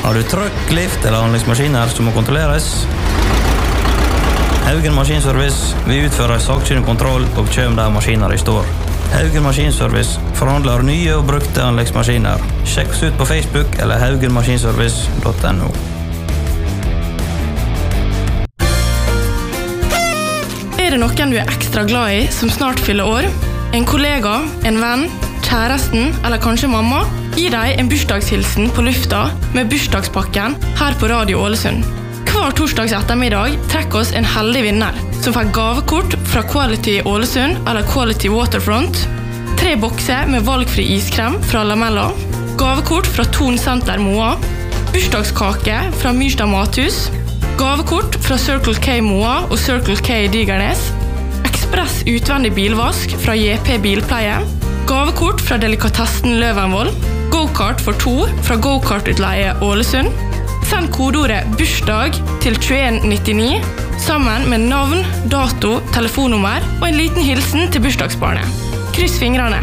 Har du trøkk, lift eller anleggsmaskiner som må kontrolleres? Haugen Maskinservice, vi utfører sakkyndig kontroll og kjøm der maskiner i står. Haugen Maskinservice forhandler nye og brukte anleggsmaskiner. Sjekk oss ut på Facebook eller haugenmaskinservice.no. Det noen du ekstra glad i som snart fyller år? En kollega, en venn, kjæresten eller kanskje mamma? Gi deg en bursdagshilsen på lufta med bursdagspakken her på Radio Ålesund. Hver torsdags ettermiddag trekker oss en heldig vinner som får gavekort fra Quality Ålesund eller Quality Waterfront, 3 bokser med valgfri iskrem fra Lamella, gavekort fra Thon Center Moa, bursdagskake fra Myrstad Mathus, gavekort fra Circle K Moa og Circle K Digernes, ekspress utvendig bilvask fra JP Bilpleie, gavekort fra Delikatessen Løvenvoll, go-kart for 2 fra Go-kart-utleie Ålesund. Send kodeordet bursdag til 2199 sammen med navn, dato, telefonnummer og en liten hilsen til bursdagsbarnet. Kryss fingrene.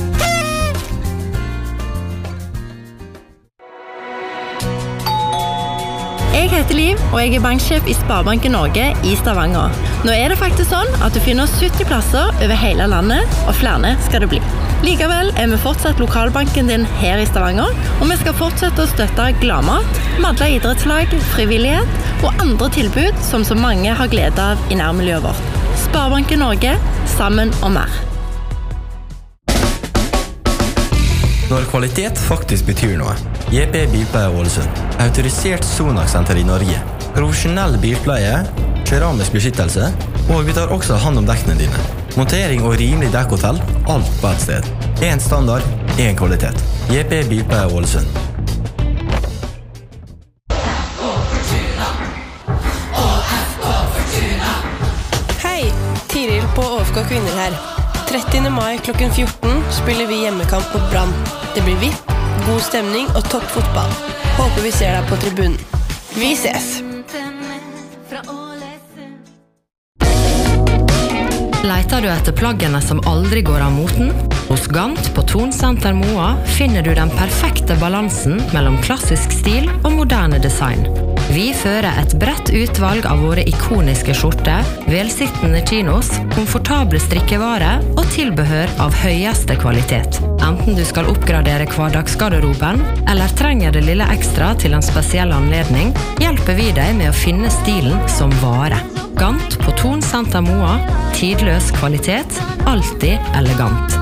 Jeg heter Liv, og jeg banksjef i Sparebanken Norge i Stavanger. Nå det faktisk sånn at du finner 70 plasser over hele landet, og flere skal det bli. Likevel vi fortsatt lokalbanken din her i Stavanger, og vi skal fortsette å støtte gladmat, Madla idrettslag, frivillighet og andre tilbud som så mange har glede av i nærmiljøet vårt. Sparebanken Norge, sammen og mer. Når kvalitet faktisk betyr noe. JP Bilpleie Ålesund. Autorisert Sonax-senter i Norge. Profesjonell bilpleie, keramisk beskyttelse, og vi tar også hand om dekkene dine. Montering og rimelig dekkhotell, alt på et sted. En standard, en kvalitet. JP Bilpleie Ålesund. Hei, Tiril på ÅFK Kvinner her. 30. mai klokken 14 spiller vi hjemmekamp på Brann. Det blir vipp, god stemning og topp fotball. Håper vi ser deg på tribunen. Vi ses! Leiter du etter plaggene som aldri går av moten? Hos Gant på Thon Center Moa finner du den perfekte balansen mellom klassisk stil og moderne design. Vi fører et bredt utvalg av våre ikoniske skjorter, velsittende chinos, komfortable strikkevare og tilbehør av høyeste kvalitet. Enten du skal oppgradere hverdagsgarderoben, eller trenger det lille ekstra til en spesiell anledning, hjelper vi deg med å finne stilen som vare. Gant på Thon Center Moa, tidløs kvalitet, alltid elegant.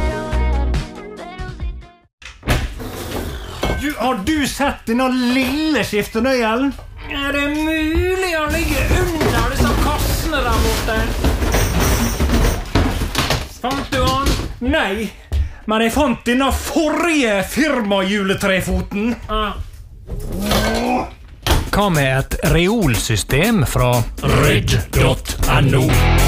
Har du sett denne lille skiftenøyelen? Det mulig å ligge under disse kassene der borte? Fant du han? Nei, men jeg fant denne forrige firmajuletrefoten. Hva med et reolsystem fra Ridge.no?